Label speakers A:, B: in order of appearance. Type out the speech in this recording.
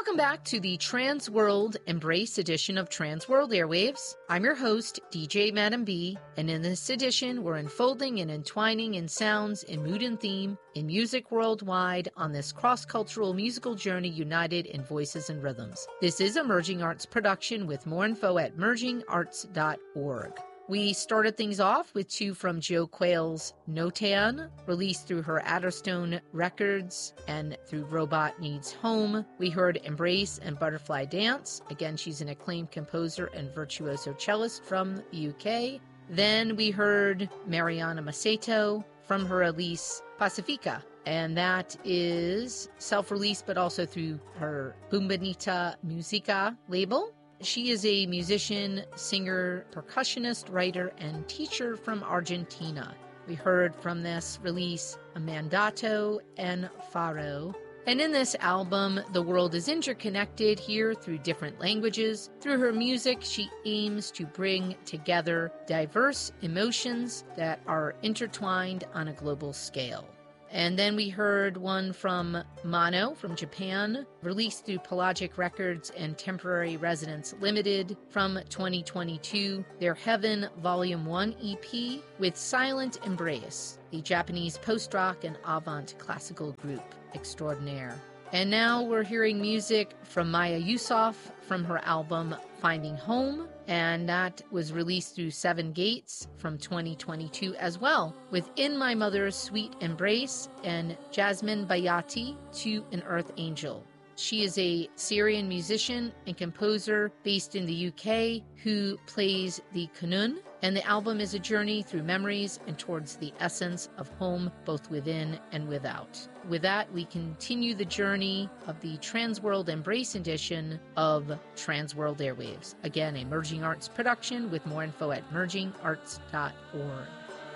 A: Welcome back to the Trans World Embrace edition of Trans World Airwaves. I'm your host, DJ Madam B, and in this edition, we're unfolding and entwining in sounds, in mood and theme, in music worldwide on this cross-cultural musical journey united in voices and rhythms. This is a Merging Arts production with more info at mergingarts.org. We started things off with two from Jo Quayle's Notan, released through her Adderstone Records and through Robot Needs Home. We heard Embrace and Butterfly Dance. Again, she's an acclaimed composer and virtuoso cellist from the UK. Then we heard Mariana Maceto from her release Pacifica. And that is self-released, but also through her Bombonita Musica label. She is a musician, singer, percussionist, writer, and teacher from Argentina. We heard from this release a Mandato and Faro. And in this album, the world is interconnected here through different languages. Through her music, she aims to bring together diverse emotions that are intertwined on a global scale. And then we heard one from Mano from Japan, released through Pelagic Records and Temporary Residence Limited from 2022, their Heaven Volume 1 EP with Silent Embrace, the Japanese post-rock and avant classical group extraordinaire. And now we're hearing music from Maya Yusof from her album Finding Home, and that was released through Seven Gates from 2022 as well, with In My Mother's Sweet Embrace and Jasmine Bayati to An Earth Angel. She is a Syrian musician and composer based in the UK who plays the kanun, and the album is a journey through memories and towards the essence of home, both within and without. With that, we continue the journey of the Trans World Embrace edition of Trans World Airwaves. Again, a Merging Arts production with more info at mergingarts.org.